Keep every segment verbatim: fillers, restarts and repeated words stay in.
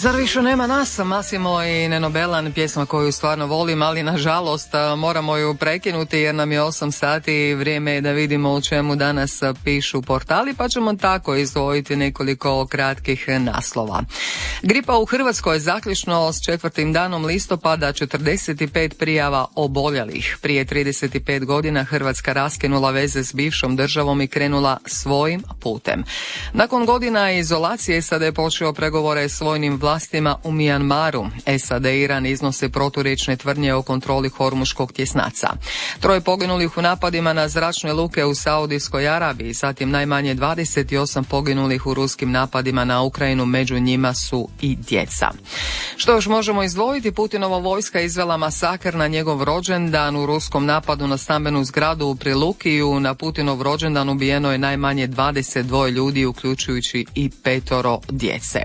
Zar više nema nas, Massimo i Neno Belan, pjesma koju stvarno volim, ali nažalost moramo ju prekinuti jer nam je osam sati i vrijeme je da vidimo o čemu danas pišu portali, pa ćemo tako izdvojiti nekoliko kratkih naslova. Gripa u Hrvatskoj zaključno s četvrtim danom listopada, četrdeset pet prijava oboljelih. Prije trideset pet godina Hrvatska raskinula veze s bivšom državom i krenula svojim putem. Nakon godina izolacije S A D je počeo pregovore s vojnim vlastima u Mijanmaru. S A D i Iran iznose proturječne tvrdnje o kontroli Hormuškog tjesnaca. Troje poginulih u napadima na zračne luke u Saudijskoj Arabiji, zatim najmanje dvadeset osam poginulih u ruskim napadima na Ukrajinu, među njima su i djeca. Što još možemo izdvojiti? Putinova vojska izvela masakr na njegov rođendan u ruskom napadu na stambenu zgradu u Prilukiju. Na Putinov rođendan ubijeno je najmanje dvadeset dva ljudi, uključujući i petoro djece.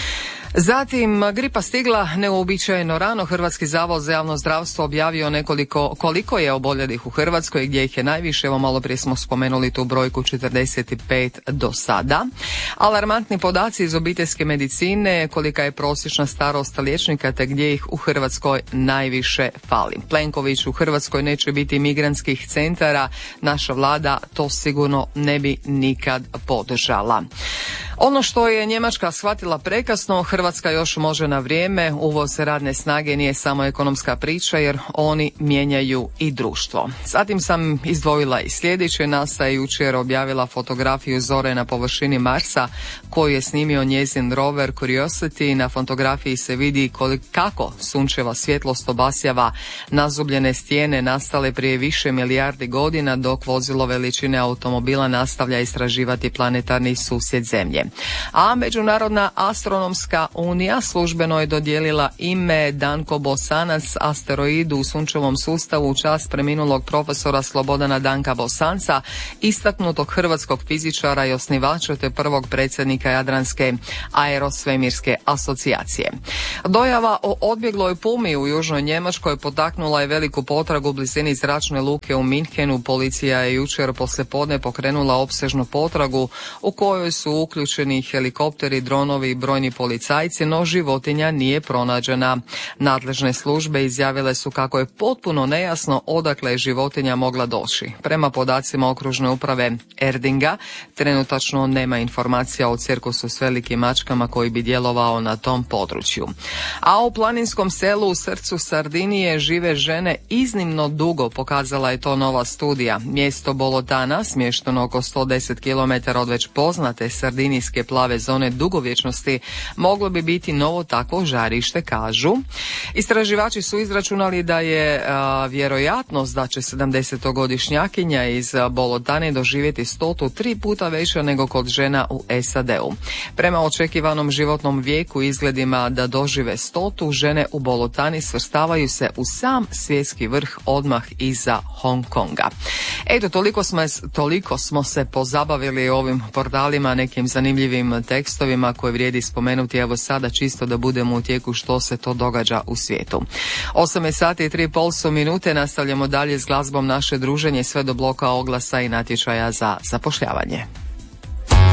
Zatim, gripa stigla neuobičajeno rano. Hrvatski zavod za javno zdravstvo objavio nekoliko koliko je oboljelih u Hrvatskoj, gdje ih je najviše. Evo, malo prije smo spomenuli tu brojku četrdeset pet do sada. Alarmantni podaci iz obiteljske medicine, kolika je prosječna starost liječnika te gdje ih u Hrvatskoj najviše fali. Plenković, u Hrvatskoj neće biti migrantskih centara. Naša vlada to sigurno ne bi nikad podržala. Ono što je Njemačka shvatila prekasno, Hrvatska još može na vrijeme. Uvoz radne snage nije samo ekonomska priča, jer oni mijenjaju i društvo. Zatim sam izdvojila i sljedeće. NASA je jučer objavila fotografiju zore na površini Marsa koju je snimio njezin rover Curiosity. Na fotografiji se vidi koliko, kako sunčeva svjetlost obasjava nazubljene stijene nastale prije više milijardi godina, dok vozilo veličine automobila nastavlja istraživati planetarni susjed Zemlje. A Međunarodna astronomska unija službeno je dodijelila ime Danko Bosanac asteroidu u sunčevom sustavu u čast preminulog profesora Slobodana Danka Bosanca, istaknutog hrvatskog fizičara i osnivača te prvog predsjednika Jadranske aerosvemirske asocijacije. Dojava o odbjegloj pumi u južnoj Njemačkoj potaknula je veliku potragu u blizini zračne luke u Minhenu. Policija je jučer poslijepodne pokrenula opsežnu potragu u kojoj su uključeni helikopteri, dronovi i brojni policajci, no životinja nije pronađena. Nadležne službe izjavile su kako je potpuno nejasno odakle je životinja mogla doći. Prema podacima okružne uprave Erdinga, trenutačno nema informacija o cirkusu s velikim mačkama koji bi djelovao na tom području. A u planinskom selu u srcu Sardinije žive žene iznimno dugo, pokazala je to nova studija. Mjesto Bolotana, smješteno oko sto deset kilometara od već poznate sardinijske plave zone dugovječnosti, moglo bi biti novo takvo žarište, kažu. Istraživači su izračunali da je a, vjerojatnost da će sedamdesetogodišnjakinja iz Bolotane doživjeti stotu tri puta veća nego kod žena u S A D-u. Prema očekivanom životnom vijeku i izgledima da dožive stotu, žene u Bolotani svrstavaju se u sam svjetski vrh odmah iza Hong Konga. Eto, toliko smo, toliko smo se pozabavili ovim portalima, nekim zanimljivim tekstovima koje vrijedi spomenuti evo sada, čisto da budemo u tijeku što se to događa u svijetu. osam sati i tri pol su minute, nastavljamo dalje s glazbom naše druženje sve do bloka oglasa i natječaja za zapošljavanje.